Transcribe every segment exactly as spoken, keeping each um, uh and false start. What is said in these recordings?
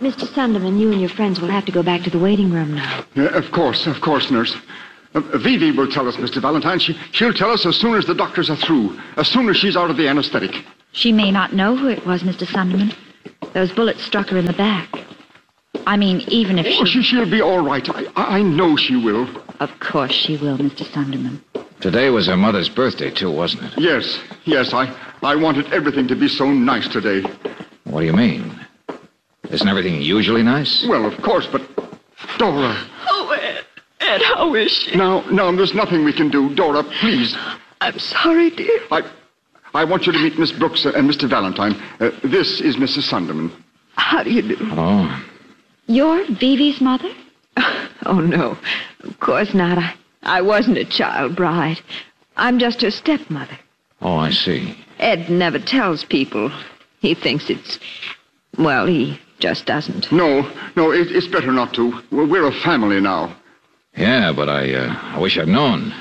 Mister Sunderman, you and your friends will have to go back to the waiting room now. Uh, of course, of course, nurse. Uh, Vivi will tell us, Mister Valentine. She, she'll tell us as soon as the doctors are through, as soon as she's out of the anesthetic. She may not know who it was, Mister Sunderman. Those bullets struck her in the back. I mean, even if she... Oh, she she'll be all right. I, I know she will. Of course she will, Mister Sunderman. Today was her mother's birthday, too, wasn't it? Yes, yes. I, I wanted everything to be so nice today. What do you mean? Isn't everything usually nice? Well, of course, but... Dora... Oh, Ed. Ed, how is she? Now, now, there's nothing we can do. Dora, please. I'm sorry, dear. I... I want you to meet Miss Brooks and Mister Valentine. Uh, this is Missus Sunderman. How do you do? Oh. You're Vivi's mother? Oh, no. Of course not. I, I wasn't a child bride. I'm just her stepmother. Oh, I see. Ed never tells people. He thinks it's... Well, he just doesn't. No, no, it, it's better not to. We're a family now. Yeah, but I, uh, I wish I'd known.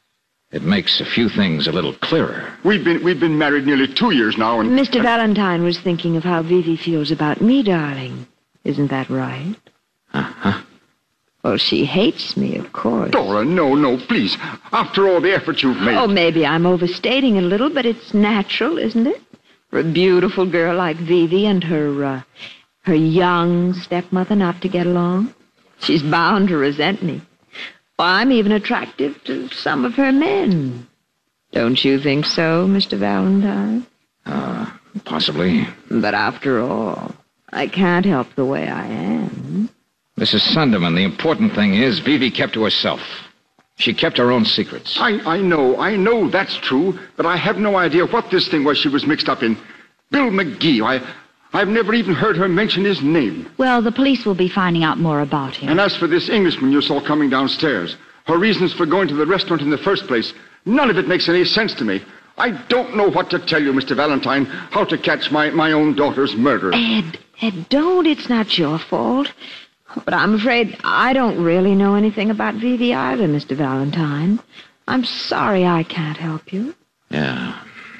It makes a few things a little clearer. We've been we've been married nearly two years now, and... Mister Uh, Valentine was thinking of how Vivi feels about me, darling. Isn't that right? Uh-huh. Well, she hates me, of course. Dora, no, no, please. After all the effort you've made... Oh, maybe I'm overstating a little, but it's natural, isn't it? For a beautiful girl like Vivi and her, uh, her young stepmother not to get along. She's bound to resent me. Why, I'm even attractive to some of her men. Don't you think so, Mister Valentine? Uh, possibly. But after all, I can't help the way I am. Missus Sunderman, the important thing is Vivi kept to herself. She kept her own secrets. I, I know, I know that's true, but I have no idea what this thing was she was mixed up in. Bill McGee, I, I've never even heard her mention his name. Well, the police will be finding out more about him. And as for this Englishman you saw coming downstairs, her reasons for going to the restaurant in the first place, none of it makes any sense to me. I don't know what to tell you, Mister Valentine, how to catch my, my own daughter's murderer. Ed, Ed, don't. It's not your fault. But I'm afraid I don't really know anything about Vivi either, Mister Valentine. I'm sorry I can't help you. Yeah.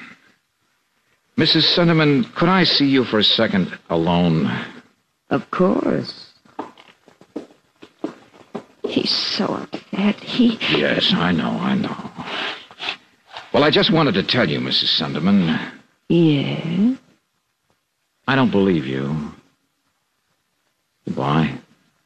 Missus Sunderman, could I see you for a second alone? Of course. He's so upset. He... Yes, I know, I know. Well, I just wanted to tell you, Missus Sunderman. Yes? I don't believe you. Goodbye.